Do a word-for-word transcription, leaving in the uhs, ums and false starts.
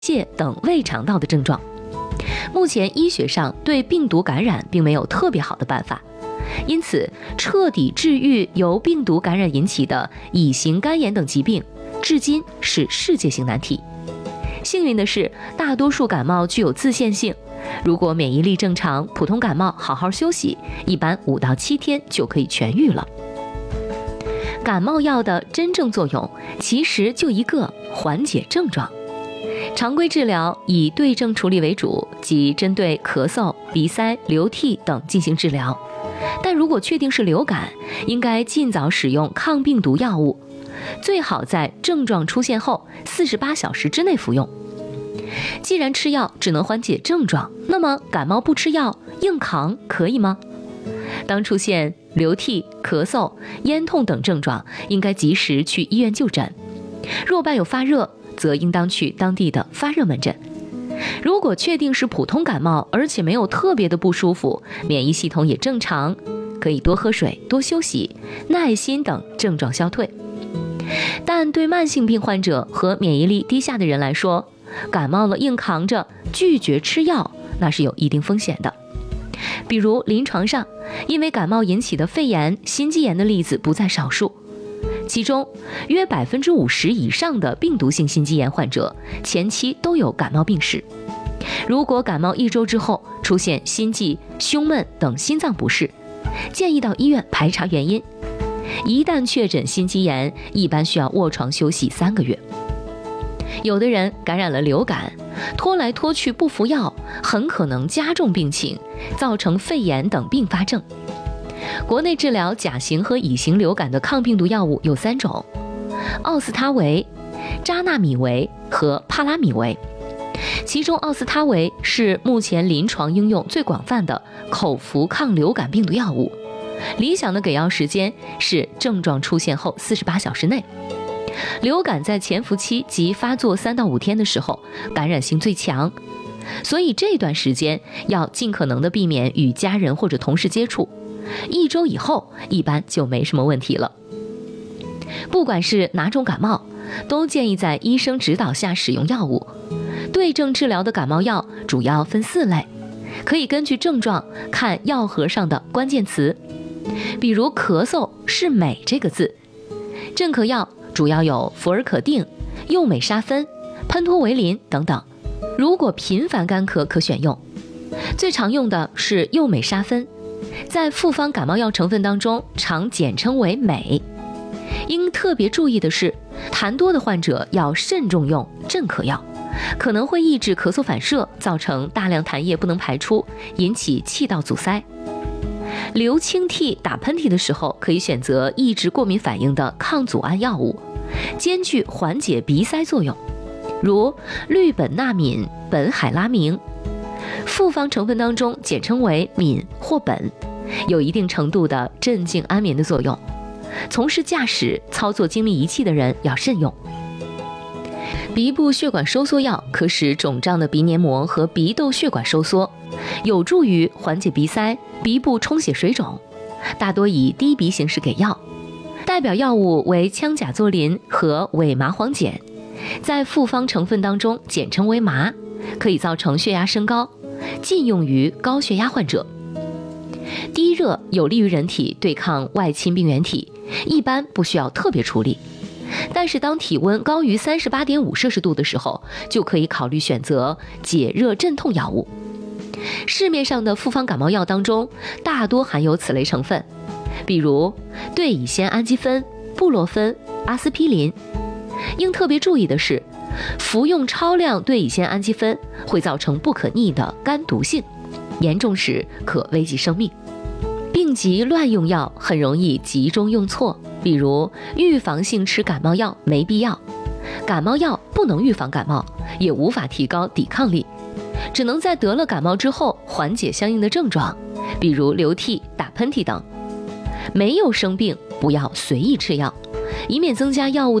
泻等胃肠道的症状。目前医学上对病毒感染并没有特别好的办法，因此彻底治愈由病毒感染引起的乙型肝炎等疾病，至今是世界性难题。幸运的是，大多数感冒具有自限性，如果免疫力正常，普通感冒好好休息，一般五到七天就可以痊愈了。感冒药的真正作用其实就一个：缓解症状。常规治疗以对症处理为主，即针对咳嗽、鼻塞、流涕等进行治疗。但如果确定是流感，应该尽早使用抗病毒药物，最好在症状出现后四十八小时之内服用。既然吃药只能缓解症状，那么感冒不吃药硬扛可以吗？当出现流涕、咳嗽、咽痛等症状，应该及时去医院就诊。若伴有发热，则应当去当地的发热门诊。如果确定是普通感冒，而且没有特别的不舒服，免疫系统也正常，可以多喝水、多休息，耐心等症状消退。但对慢性病患者和免疫力低下的人来说，感冒了硬扛着拒绝吃药，那是有一定风险的。比如临床上因为感冒引起的肺炎、心肌炎的例子不在少数，其中约百分之五十以上的病毒性心肌炎患者前期都有感冒病史。如果感冒一周之后出现心悸、胸闷等心脏不适，建议到医院排查原因。一旦确诊心肌炎，一般需要卧床休息三个月。有的人感染了流感，拖来拖去不服药，很可能加重病情，造成肺炎等并发症。国内治疗甲型和乙型流感的抗病毒药物有三种：奥司他韦、扎纳米韦和帕拉米韦。其中奥司他韦是目前临床应用最广泛的口服抗流感病毒药物，理想的给药时间是症状出现后四十八小时内。流感在潜伏期及发作三到五天的时候，感染性最强，所以这段时间要尽可能的避免与家人或者同事接触。一周以后，一般就没什么问题了。不管是哪种感冒，都建议在医生指导下使用药物。对症治疗的感冒药主要分四类，可以根据症状看药盒上的关键词。比如咳嗽是镁这个字，镇咳药主要有福尔可定、右美沙芬、喷托维林等等。如果频繁干咳可选用。最常用的是右美沙芬，在复方感冒药成分当中常简称为镁。应特别注意的是，痰多的患者要慎重用镇咳药，可能会抑制咳嗽反射，造成大量痰液不能排出，引起气道阻塞。流清涕、打喷嚏的时候，可以选择抑制过敏反应的抗组胺药物，兼具缓解鼻塞作用，如氯苯那敏、苯海拉明。复方成分当中简称为敏或苯，有一定程度的镇静安眠的作用。从事驾驶、操作精密仪器的人要慎用。鼻部血管收缩药可使肿胀的鼻黏膜和鼻窦血管收缩，有助于缓解鼻塞、鼻部充血水肿，大多以滴鼻形式给药。代表药物为羟甲唑林和伪麻黄碱，在复方成分当中简称为麻，可以造成血压升高，禁用于高血压患者。低热有利于人体对抗外侵病原体，一般不需要特别处理。但是当体温高于 三十八点五摄氏度的时候，就可以考虑选择解热镇痛药物。市面上的复方感冒药当中大多含有此类成分，比如对乙酰氨基酚、布洛芬、阿司匹林。应特别注意的是，服用超量对乙酰氨基酚会造成不可逆的肝毒性，严重时可危及生命。病急乱用药很容易集中用错，比如预防性吃感冒药没必要，感冒药不能预防感冒，也无法提高抵抗力，只能在得了感冒之后缓解相应的症状，比如流涕、打喷嚏等。没有生病不要随意吃药，以免增加药物